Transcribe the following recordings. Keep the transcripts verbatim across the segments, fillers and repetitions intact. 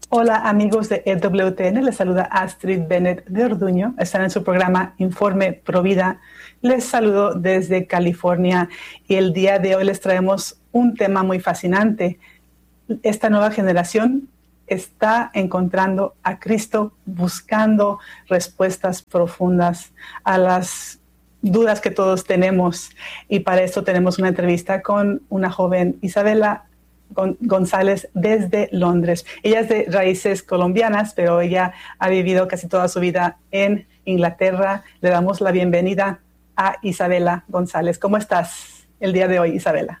Hola amigos de E W T N, les saluda Astrid Bennett de Orduño. Están en su programa Informe Provida. Les saludo desde California y el día de hoy les traemos un tema muy fascinante. Esta nueva generación está encontrando a Cristo, buscando respuestas profundas a las dudas que todos tenemos. Y para esto tenemos una entrevista con una joven, Isabela González, desde Londres. Ella es de raíces colombianas, pero ella ha vivido casi toda su vida en Inglaterra. Le damos la bienvenida a Isabela González. ¿Cómo estás el día de hoy, Isabela?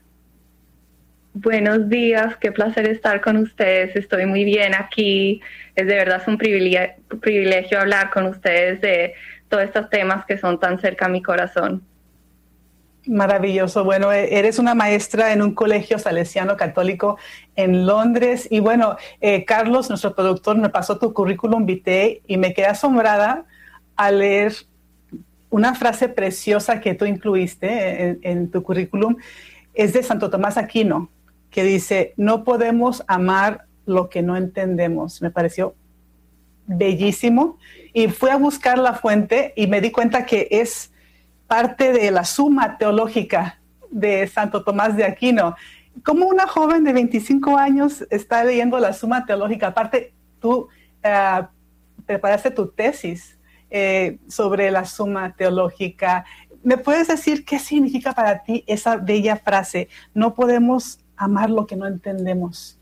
Buenos días, qué placer estar con ustedes. Estoy muy bien aquí. Es de verdad es un privilegio, privilegio hablar con ustedes de todos estos temas que son tan cerca a mi corazón. Maravilloso. Bueno, eres una maestra en un colegio salesiano católico en Londres. Y bueno, eh, Carlos, nuestro productor, me pasó tu currículum vitae y me quedé asombrada al leer una frase preciosa que tú incluiste en, en tu currículum. Es de Santo Tomás Aquino, que dice, no podemos amar lo que no entendemos. Me pareció bellísimo. Y fui a buscar la fuente y me di cuenta que es parte de la Suma Teológica de Santo Tomás de Aquino. ¿Cómo una joven de veinticinco años está leyendo la Suma Teológica? Aparte, tú uh, preparaste tu tesis eh, sobre la Suma Teológica. ¿Me puedes decir qué significa para ti esa bella frase? No podemos amar lo que no entendemos.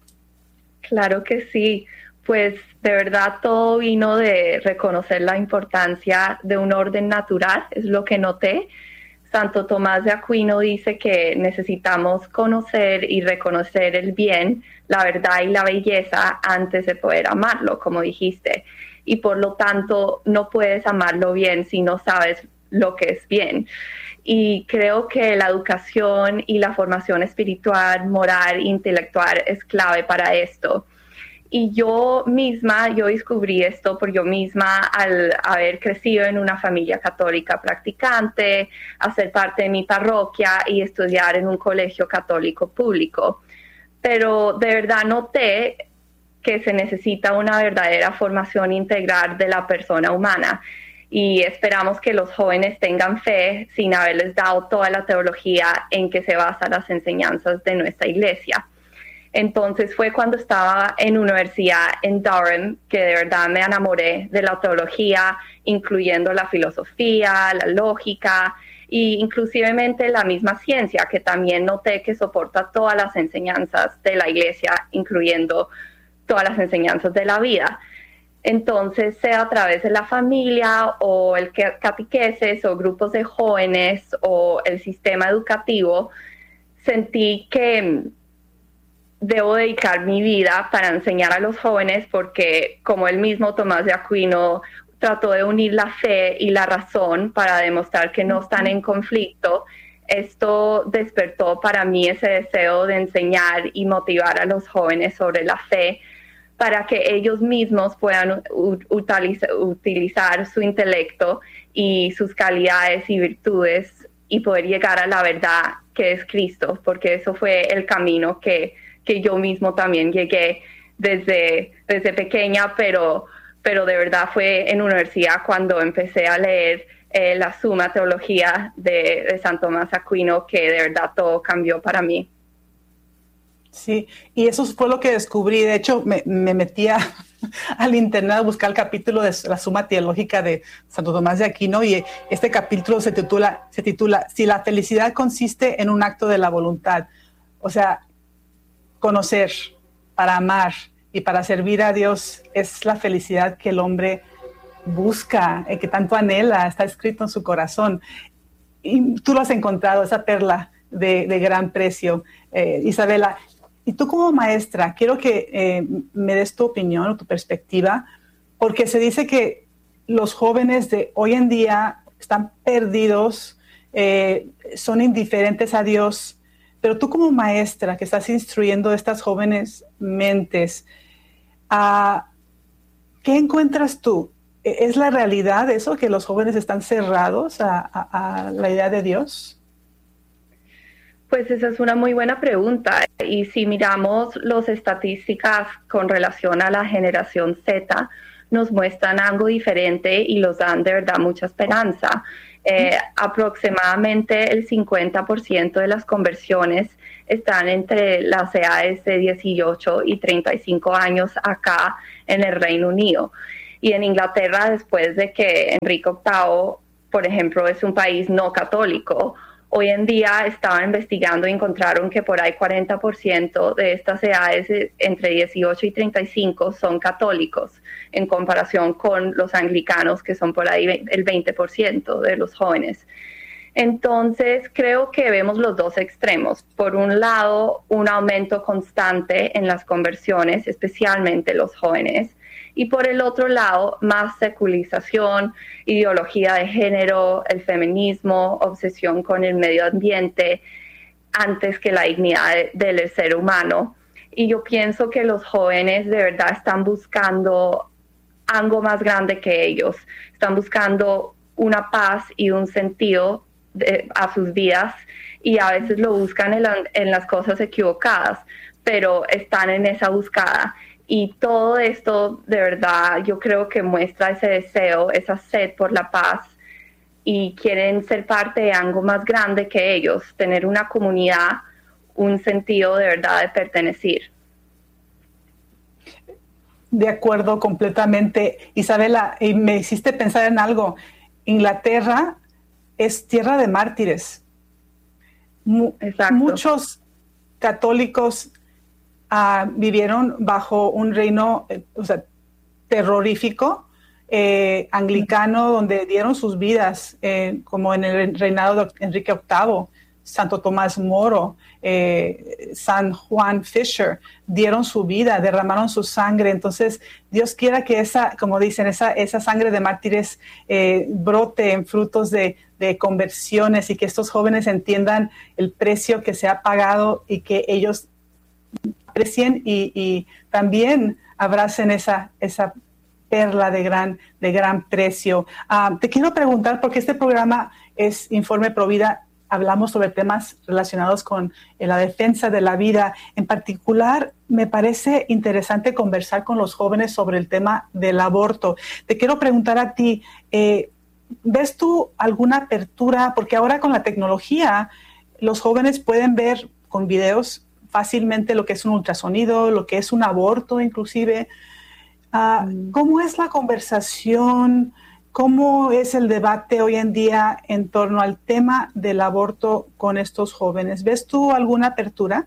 Claro que sí. Pues de verdad todo vino de reconocer la importancia de un orden natural, es lo que noté. Santo Tomás de Aquino dice que necesitamos conocer y reconocer el bien, la verdad y la belleza antes de poder amarlo, como dijiste. Y por lo tanto no puedes amarlo bien si no sabes lo que es bien. Y creo que la educación y la formación espiritual, moral, intelectual es clave para esto. Y yo misma, yo descubrí esto por yo misma al haber crecido en una familia católica practicante, hacer parte de mi parroquia y estudiar en un colegio católico público. Pero de verdad noté que se necesita una verdadera formación integral de la persona humana. Y esperamos que los jóvenes tengan fe sin haberles dado toda la teología en que se basan las enseñanzas de nuestra iglesia. Entonces fue cuando estaba en universidad en Durham que de verdad me enamoré de la teología, incluyendo la filosofía, la lógica e inclusivemente la misma ciencia, que también noté que soporta todas las enseñanzas de la iglesia, incluyendo todas las enseñanzas de la vida. Entonces, sea a través de la familia o el catequesis o grupos de jóvenes o el sistema educativo, sentí que debo dedicar mi vida para enseñar a los jóvenes porque, como el mismo Tomás de Aquino trató de unir la fe y la razón para demostrar que no están en conflicto, esto despertó para mí ese deseo de enseñar y motivar a los jóvenes sobre la fe para que ellos mismos puedan utilizar, utilizar su intelecto y sus calidades y virtudes y poder llegar a la verdad que es Cristo, porque eso fue el camino que que yo mismo también llegué desde, desde pequeña, pero, pero de verdad fue en universidad cuando empecé a leer eh, la Suma Teología de, de Santo Tomás Aquino, que de verdad todo cambió para mí. Sí, y eso fue lo que descubrí. De hecho, me, me metí a, al internet a buscar el capítulo de la Suma Teológica de Santo Tomás de Aquino y este capítulo se titula, se titula Si la felicidad consiste en un acto de la voluntad. O sea, conocer, para amar y para servir a Dios es la felicidad que el hombre busca, eh, que tanto anhela, está escrito en su corazón. Y tú lo has encontrado, esa perla de, de gran precio, eh, Isabela. Y tú como maestra, quiero que eh, me des tu opinión o tu perspectiva, porque se dice que los jóvenes de hoy en día están perdidos, eh, son indiferentes a Dios. Pero tú como maestra que estás instruyendo a estas jóvenes mentes, uh, ¿qué encuentras tú? ¿Es la realidad eso, que los jóvenes están cerrados a, a, a la idea de Dios? Pues esa es una muy buena pregunta. Y si miramos las estadísticas con relación a la generación Z, nos muestran algo diferente y los dan de verdad mucha esperanza. Eh, aproximadamente el cincuenta por ciento de las conversiones están entre las edades de dieciocho y treinta y cinco años acá en el Reino Unido. Y en Inglaterra, después de que Enrique octavo, por ejemplo, es un país no católico, hoy en día estaban investigando y encontraron que por ahí cuarenta por ciento de estas edades entre dieciocho y treinta y cinco son católicos, en comparación con los anglicanos, que son por ahí el veinte por ciento de los jóvenes. Entonces, creo que vemos los dos extremos. Por un lado, un aumento constante en las conversiones, especialmente los jóvenes. Y por el otro lado, más secularización, ideología de género, el feminismo, obsesión con el medio ambiente, antes que la dignidad de, del ser humano. Y yo pienso que los jóvenes de verdad están buscando algo más grande que ellos. Están buscando una paz y un sentido de, a sus vidas, y a veces lo buscan en, la, en las cosas equivocadas, pero están en esa búsqueda. Y todo esto, de verdad, yo creo que muestra ese deseo, esa sed por la paz, y quieren ser parte de algo más grande que ellos, tener una comunidad, un sentido de verdad de pertenecer. De acuerdo completamente. Isabela, y me hiciste pensar en algo. Inglaterra es tierra de mártires. Mu- muchos católicos Uh, vivieron bajo un reino eh, o sea, terrorífico, eh, anglicano, donde dieron sus vidas, eh, como en el reinado de Enrique octavo, Santo Tomás Moro, eh, San Juan Fisher, dieron su vida, derramaron su sangre. Entonces, Dios quiera que esa, como dicen, esa, esa sangre de mártires eh, brote en frutos de, de conversiones, y que estos jóvenes entiendan el precio que se ha pagado, y que ellos aprecien y, y también abracen esa, esa perla de gran, de gran precio. Uh, te quiero preguntar, porque este programa es Informe Provida, hablamos sobre temas relacionados con eh, la defensa de la vida. En particular, me parece interesante conversar con los jóvenes sobre el tema del aborto. Te quiero preguntar a ti, eh, ¿ves tú alguna apertura? Porque ahora con la tecnología, los jóvenes pueden ver con videos fácilmente lo que es un ultrasonido, lo que es un aborto inclusive. Uh, mm. ¿Cómo es la conversación? ¿Cómo es el debate hoy en día en torno al tema del aborto con estos jóvenes? ¿Ves tú alguna apertura?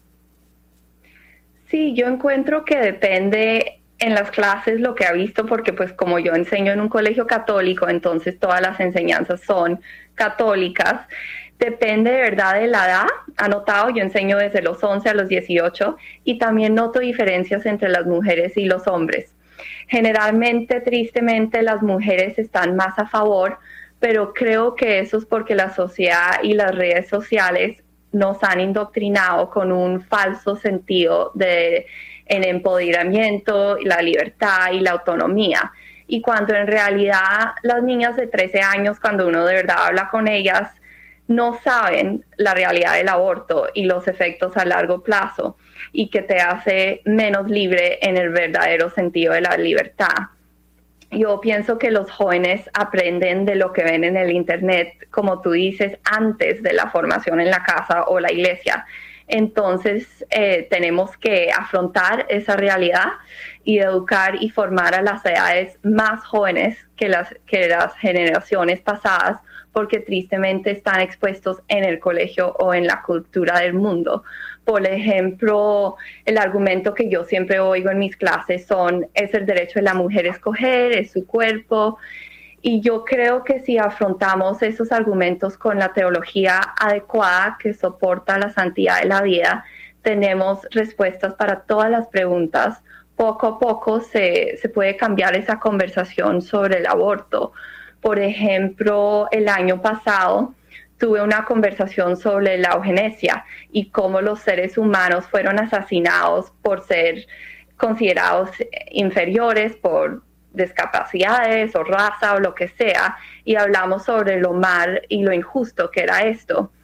Sí, yo encuentro que depende en las clases lo que ha visto, porque pues como yo enseño en un colegio católico, entonces todas las enseñanzas son católicas. Depende de verdad de la edad. Anotado, yo enseño desde los once a los dieciocho, y también noto diferencias entre las mujeres y los hombres. Generalmente, tristemente, las mujeres están más a favor, pero creo que eso es porque la sociedad y las redes sociales nos han indoctrinado con un falso sentido de el empoderamiento, la libertad y la autonomía. Y cuando en realidad las niñas de trece años, cuando uno de verdad habla con ellas, no saben la realidad del aborto y los efectos a largo plazo, y que te hace menos libre en el verdadero sentido de la libertad. Yo pienso que los jóvenes aprenden de lo que ven en el internet, como tú dices, antes de la formación en la casa o la iglesia. Entonces eh, tenemos que afrontar esa realidad y educar y formar a las edades más jóvenes que las, que las generaciones pasadas, porque tristemente están expuestos en el colegio o en la cultura del mundo. Por ejemplo, el argumento que yo siempre oigo en mis clases son, es el derecho de la mujer a escoger, es su cuerpo. Y yo creo que si afrontamos esos argumentos con la teología adecuada que soporta la santidad de la vida, tenemos respuestas para todas las preguntas. Poco a poco se, se puede cambiar esa conversación sobre el aborto. Por ejemplo, el año pasado tuve una conversación sobre la eugenesia y cómo los seres humanos fueron asesinados por ser considerados inferiores, por discapacidades o raza o lo que sea, y hablamos sobre lo mal y lo injusto que era esto.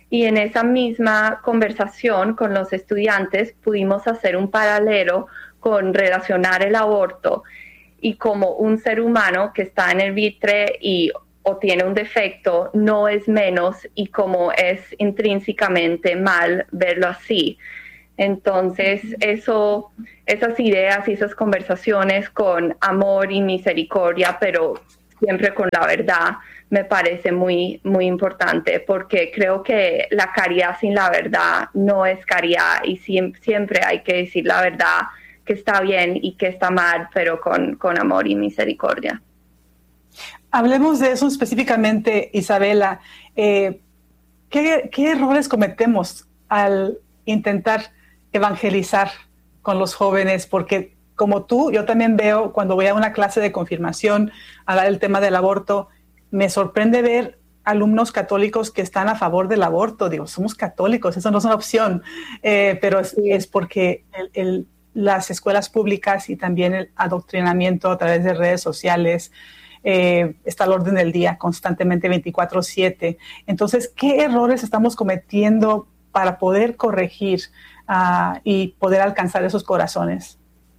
Y en esa misma conversación con los estudiantes pudimos hacer un paralelo con relacionar el aborto y como un ser humano que está en el vientre y o tiene un defecto no es menos y como es intrínsecamente mal verlo así. Entonces, eso, esas ideas y esas conversaciones con amor y misericordia, pero siempre con la verdad, me parece muy, muy importante, porque creo que la caridad sin la verdad no es caridad y siempre, siempre hay que decir la verdad, que está bien y que está mal, pero con, con amor y misericordia. Hablemos de eso específicamente, Isabela. Eh, ¿qué, ¿Qué errores cometemos al intentar evangelizar con los jóvenes? Porque como tú, yo también veo cuando voy a una clase de confirmación a hablar del tema del aborto, me sorprende ver alumnos católicos que están a favor del aborto. Digo, somos católicos, eso no es una opción, eh, pero es, es porque el, el, las escuelas públicas y también el adoctrinamiento a través de redes sociales eh, está al orden del día constantemente veinticuatro siete. Entonces, ¿qué errores estamos cometiendo para poder corregir uh, y poder alcanzar esos corazones?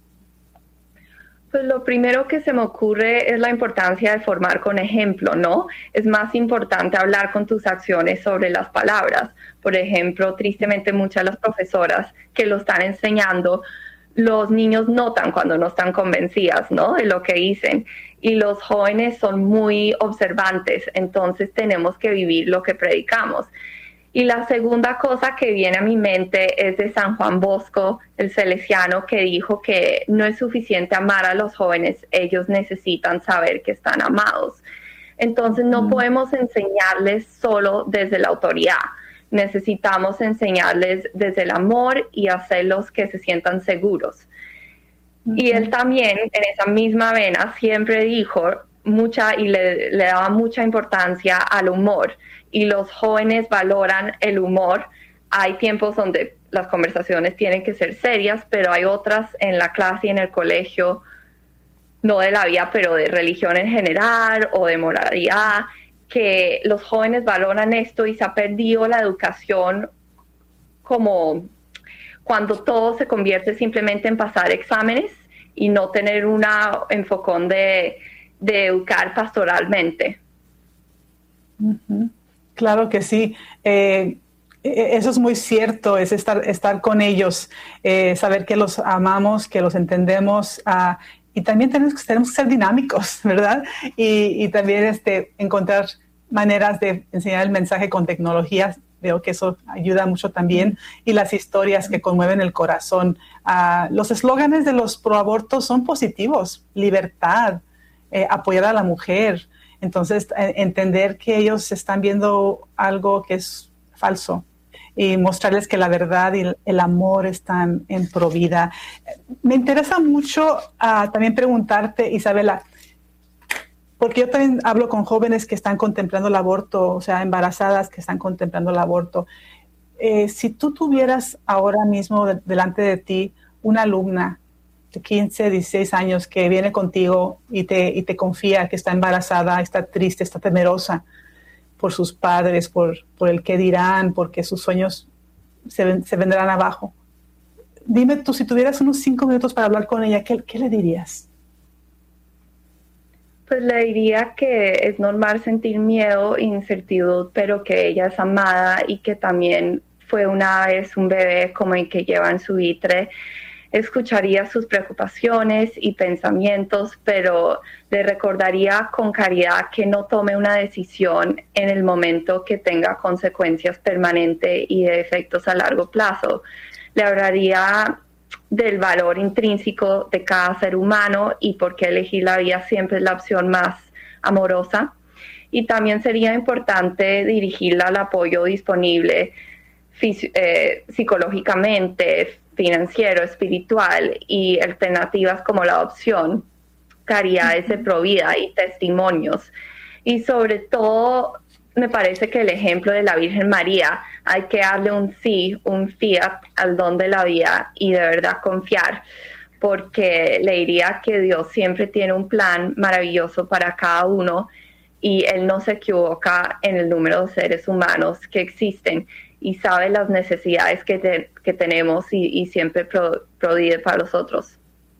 Pues lo primero que se me ocurre es la importancia de formar con ejemplo, ¿no? Es más importante hablar con tus acciones sobre las palabras. Por ejemplo, tristemente muchas de las profesoras que lo están enseñando, los niños notan cuando no están convencidas, ¿no?, de lo que dicen. Y los jóvenes son muy observantes, entonces tenemos que vivir lo que predicamos. Y la segunda cosa que viene a mi mente es de San Juan Bosco, el salesiano, que dijo que no es suficiente amar a los jóvenes, ellos necesitan saber que están amados. Entonces no mm. podemos enseñarles solo desde la autoridad, necesitamos enseñarles desde el amor y hacerlos que se sientan seguros. Mm. Y él también, en esa misma vena, siempre dijo mucha y le, le daba mucha importancia al humor. Y los jóvenes valoran el humor. Hay tiempos donde las conversaciones tienen que ser serias, pero hay otras en la clase y en el colegio, no de la vida, pero de religión en general o de moralidad, que los jóvenes valoran esto y se ha perdido la educación como cuando todo se convierte simplemente en pasar exámenes y no tener un enfocón de, de educar pastoralmente. Uh-huh. Claro que sí. Eh, eso es muy cierto, es estar, estar con ellos, eh, saber que los amamos, que los entendemos, uh, y también tenemos que, tenemos que ser dinámicos, ¿verdad? Y, y también este, encontrar maneras de enseñar el mensaje con tecnologías. Veo que eso ayuda mucho también. Y las historias que conmueven el corazón. Uh, los eslóganes de los proabortos son positivos: libertad, eh, apoyar a la mujer. Entonces, entender que ellos están viendo algo que es falso y mostrarles que la verdad y el amor están en provida. Me interesa mucho uh, también preguntarte, Isabela, porque yo también hablo con jóvenes que están contemplando el aborto, o sea, embarazadas que están contemplando el aborto. Eh, si tú tuvieras ahora mismo de, delante de ti una alumna de quince, dieciséis años que viene contigo y te, y te confía que está embarazada, está triste, está temerosa por sus padres, por, por el qué dirán, porque sus sueños se, se vendrán abajo. Dime tú, si tuvieras unos cinco minutos para hablar con ella, ¿qué, qué le dirías? Pues le diría que es normal sentir miedo e incertidumbre, pero que ella es amada y que también fue una vez un bebé como el que lleva en su vientre. Escucharía sus preocupaciones y pensamientos, pero le recordaría con caridad que no tome una decisión en el momento que tenga consecuencias permanentes y de efectos a largo plazo. Le hablaría del valor intrínseco de cada ser humano y por qué elegir la vida siempre es la opción más amorosa. Y también sería importante dirigirla al apoyo disponible fisi- eh, psicológicamente, financiero, espiritual y alternativas como la adopción, caridades de provida y testimonios. Y sobre todo, me parece que el ejemplo de la Virgen María, hay que darle un sí, un fiat al don de la vida y de verdad confiar, porque le diría que Dios siempre tiene un plan maravilloso para cada uno y Él no se equivoca en el número de seres humanos que existen y sabe las necesidades que, te, que tenemos y, y siempre pro, provee para los otros.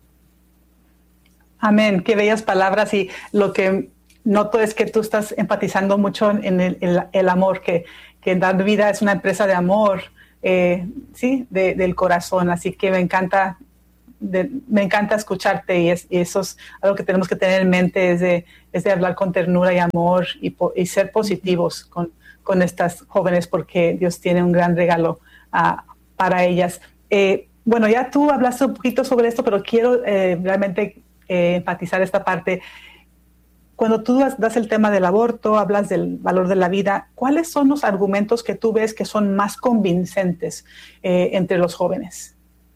Amén, qué bellas palabras, y lo que noto es que tú estás enfatizando mucho en el, el, el amor, que, que Dar Vida es una empresa de amor, eh, sí, de, del corazón, así que me encanta, de, me encanta escucharte, y, es, y eso es algo que tenemos que tener en mente, es de, es de hablar con ternura y amor y, po, y ser positivos con, con estas jóvenes, porque Dios tiene un gran regalo uh, para ellas. Eh, bueno, ya tú hablaste un poquito sobre esto, pero quiero eh, realmente eh, enfatizar esta parte. Cuando tú das, das el tema del aborto, hablas del valor de la vida, ¿cuáles son los argumentos que tú ves que son más convincentes eh, entre los jóvenes?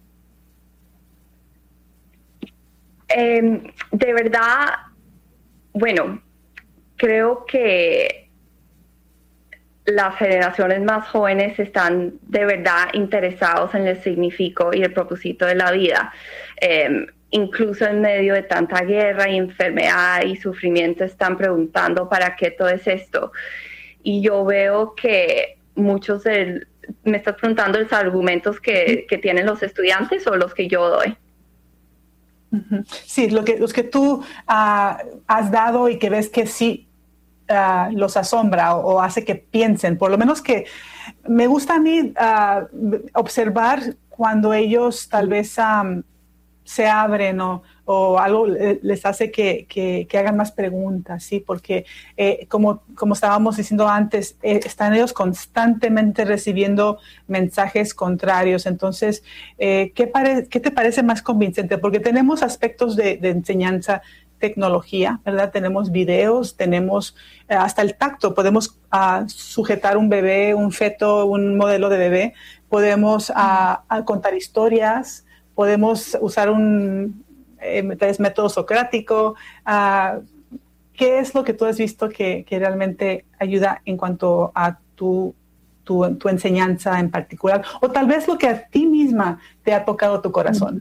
Eh, de verdad, bueno, creo que las generaciones más jóvenes están de verdad interesados en el significado y el propósito de la vida. Eh, incluso en medio de tanta guerra y enfermedad y sufrimiento están preguntando ¿para qué todo es esto? Y yo veo que muchos de, me estás preguntando los argumentos que, que tienen los estudiantes o los que yo doy. Sí, lo que, los que tú uh, has dado y que ves que sí uh, los asombra o, o hace que piensen, por lo menos que me gusta a mí uh, observar cuando ellos tal vez um, se abren o, o algo les hace que, que, que hagan más preguntas, ¿sí? Porque eh, como, como estábamos diciendo antes, eh, están ellos constantemente recibiendo mensajes contrarios. Entonces, eh, ¿qué, pare, ¿qué te parece más convincente? Porque tenemos aspectos de, de enseñanza, tecnología, ¿verdad? Tenemos videos, tenemos eh, hasta el tacto, podemos uh, sujetar un bebé, un feto, un modelo de bebé, podemos uh, uh, contar historias, podemos usar un eh, método socrático. Uh, ¿Qué es lo que tú has visto que, que realmente ayuda en cuanto a tu, tu, tu enseñanza en particular? O tal vez lo que a ti misma te ha tocado tu corazón.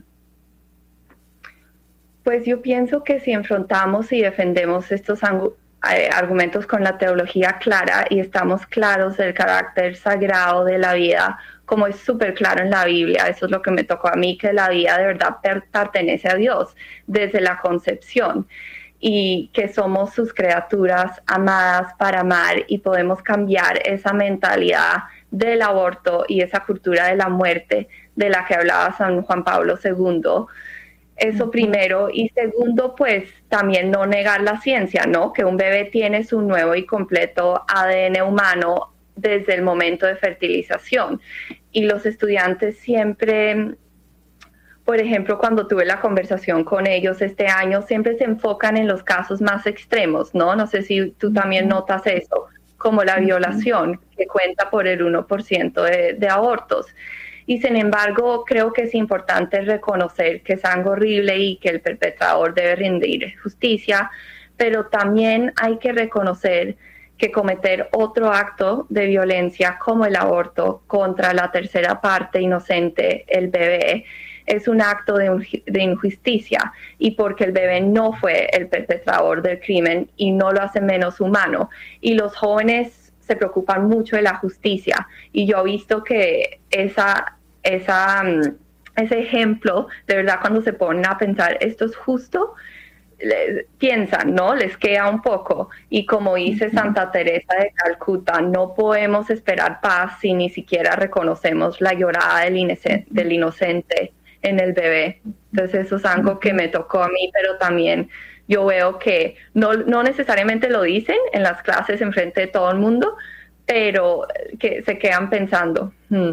Pues yo pienso que si enfrentamos y defendemos estos eh, argumentos con la teología clara y estamos claros del carácter sagrado de la vida, como es súper claro en la Biblia, eso es lo que me tocó a mí, que la vida de verdad pertenece a Dios desde la concepción y que somos sus criaturas amadas para amar y podemos cambiar esa mentalidad del aborto y esa cultura de la muerte de la que hablaba San Juan Pablo segundo. Eso primero. Y segundo, pues también no negar la ciencia, ¿no? Que un bebé tiene su nuevo y completo A D N humano desde el momento de fertilización. Y los estudiantes siempre, por ejemplo, cuando tuve la conversación con ellos este año, siempre se enfocan en los casos más extremos, ¿no? No sé si tú también notas eso, como la violación, que cuenta por el uno por ciento de, de abortos. Y sin embargo, creo que es importante reconocer que es algo horrible y que el perpetrador debe rendir justicia, pero también hay que reconocer que cometer otro acto de violencia como el aborto contra la tercera parte inocente, el bebé, es un acto de, de injusticia, y porque el bebé no fue el perpetrador del crimen y no lo hace menos humano. Y los jóvenes se preocupan mucho de la justicia, y yo he visto que esa, esa, ese ejemplo, de verdad, cuando se ponen a pensar, ¿esto es justo?, Les, piensan, ¿no? Les queda un poco. Y como dice Santa Teresa de Calcuta, no podemos esperar paz si ni siquiera reconocemos la llorada del, inocente, del inocente en el bebé. Entonces eso es algo que me tocó a mí, pero también yo veo que no, no necesariamente lo dicen en las clases en frente de todo el mundo, pero que se quedan pensando. Hmm.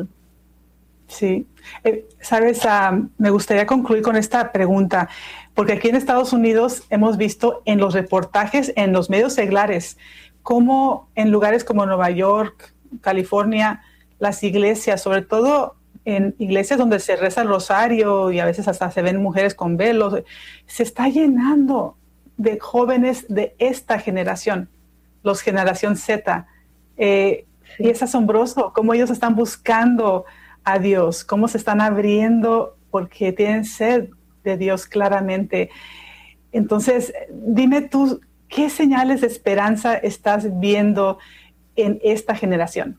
Sí, eh, sabes, uh, me gustaría concluir con esta pregunta, porque aquí en Estados Unidos hemos visto en los reportajes, en los medios seglares, cómo en lugares como Nueva York, California, las iglesias, sobre todo en iglesias donde se reza el rosario y a veces hasta se ven mujeres con velos, se está llenando de jóvenes de esta generación, los generación Z. Eh, sí. Y es asombroso cómo ellos están buscando a Dios, cómo se están abriendo porque tienen sed de Dios claramente. Entonces, dime tú, ¿qué señales de esperanza estás viendo en esta generación?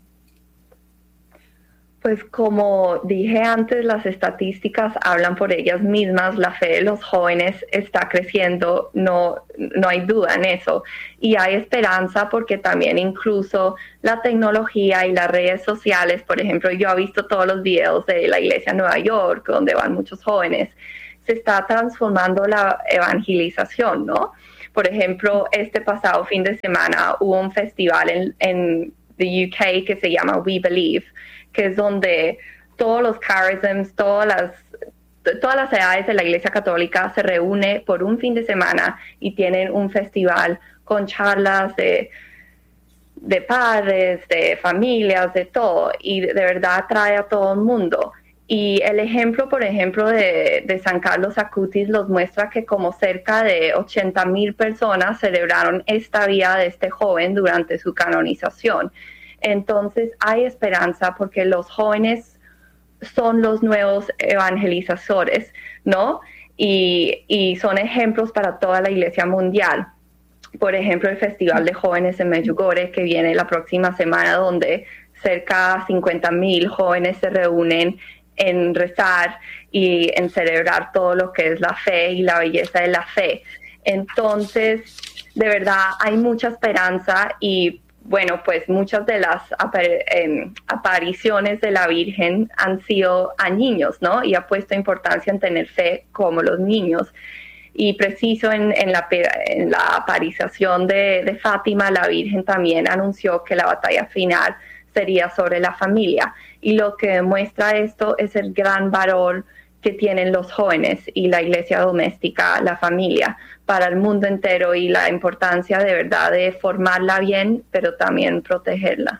Pues como dije antes, las estadísticas hablan por ellas mismas, la fe de los jóvenes está creciendo, no, no hay duda en eso. Y hay esperanza porque también incluso la tecnología y las redes sociales, por ejemplo, yo he visto todos los videos de la iglesia de Nueva York, donde van muchos jóvenes, se está transformando la evangelización, ¿no? Por ejemplo, este pasado fin de semana hubo un festival en, en the U K que se llama We Believe, que es donde todos los charisms, todas las, todas las edades de la Iglesia Católica se reúnen por un fin de semana y tienen un festival con charlas de, de padres, de familias, de todo, y de verdad atrae a todo el mundo. Y el ejemplo, por ejemplo, de, de San Carlos Acutis los muestra que como cerca de ochenta mil personas celebraron esta vida de este joven durante su canonización. Entonces hay esperanza porque los jóvenes son los nuevos evangelizadores, ¿no? Y, y son ejemplos para toda la iglesia mundial. Por ejemplo, el Festival de Jóvenes en Medjugorje, que viene la próxima semana, donde cerca de cincuenta mil jóvenes se reúnen en rezar y en celebrar todo lo que es la fe y la belleza de la fe. Entonces, de verdad, hay mucha esperanza y bueno, pues muchas de las eh, apariciones de la Virgen han sido a niños, ¿no? Y ha puesto importancia en tener fe como los niños. Y preciso en, en, la, en la aparición de, de Fátima, la Virgen también anunció que la batalla final sería sobre la familia. Y lo que demuestra esto es el gran valor que tienen los jóvenes y la iglesia doméstica, la familia, para el mundo entero y la importancia de verdad de formarla bien, pero también protegerla.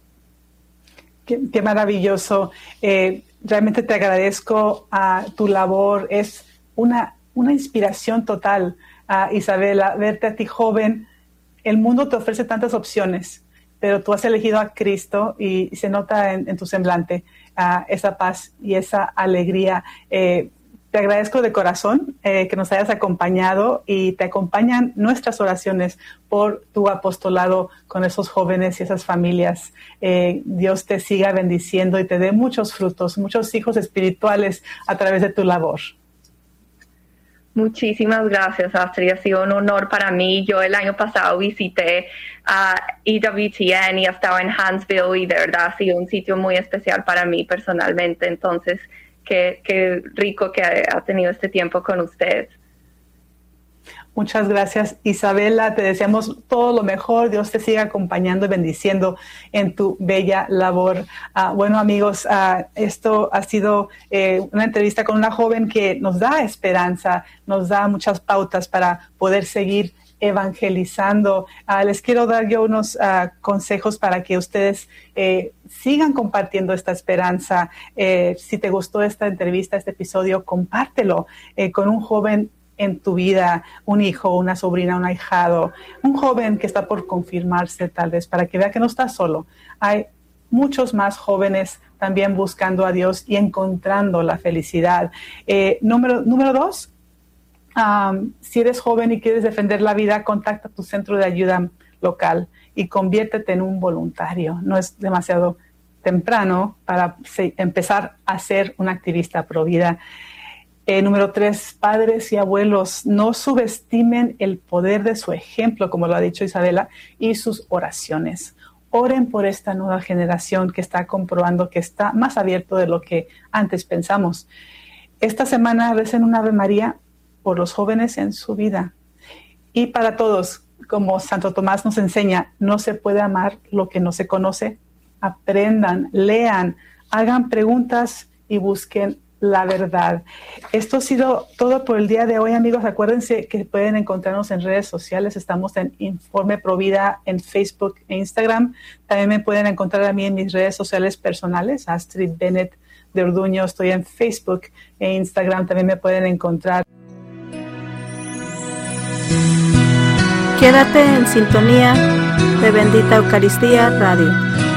Qué, qué maravilloso. Eh, realmente te agradezco a uh, tu labor. Es una, una inspiración total, uh, Isabela, verte a ti joven. El mundo te ofrece tantas opciones, pero tú has elegido a Cristo y se nota en, en tu semblante uh, esa paz y esa alegría. Eh, te agradezco de corazón eh, que nos hayas acompañado y te acompañan nuestras oraciones por tu apostolado con esos jóvenes y esas familias. Eh, Dios te siga bendiciendo y te dé muchos frutos, muchos hijos espirituales a través de tu labor. Muchísimas gracias, Astrid. Ha sido un honor para mí. Yo el año pasado visité a E W T N y estaba en Huntsville y de verdad ha sido un sitio muy especial para mí personalmente. Entonces, qué, qué rico que ha tenido este tiempo con ustedes. Muchas gracias, Isabela. Te deseamos todo lo mejor. Dios te siga acompañando y bendiciendo en tu bella labor. Uh, bueno, amigos, uh, esto ha sido eh, una entrevista con una joven que nos da esperanza, nos da muchas pautas para poder seguir evangelizando. Uh, les quiero dar yo unos uh, consejos para que ustedes eh, sigan compartiendo esta esperanza. Eh, si te gustó esta entrevista, este episodio, compártelo eh, con un joven en tu vida, un hijo, una sobrina, un ahijado, un joven que está por confirmarse tal vez, para que vea que no está solo. Hay muchos más jóvenes también buscando a Dios y encontrando la felicidad. Eh, número, número dos, um, si eres joven y quieres defender la vida, contacta tu centro de ayuda local y conviértete en un voluntario. No es demasiado temprano para se, empezar a ser un activista pro vida. Eh, número tres, padres y abuelos, no subestimen el poder de su ejemplo, como lo ha dicho Isabela, y sus oraciones. Oren por esta nueva generación que está comprobando que está más abierto de lo que antes pensamos. Esta semana recen una Ave María por los jóvenes en su vida. Y para todos, como Santo Tomás nos enseña, no se puede amar lo que no se conoce. Aprendan, lean, hagan preguntas y busquen la verdad. Esto ha sido todo por el día de hoy, amigos. Acuérdense que pueden encontrarnos en redes sociales. Estamos en Informe Provida en Facebook e Instagram. También me pueden encontrar a mí en mis redes sociales personales, Astrid Bennett de Orduño. Estoy en Facebook e Instagram. También me pueden encontrar. Quédate en sintonía de Bendita Eucaristía Radio.